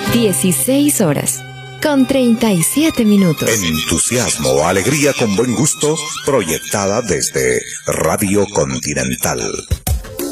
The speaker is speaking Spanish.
16 horas, con 37 minutos. Entusiasmo, alegría con buen gusto, proyectada desde Radio Continental.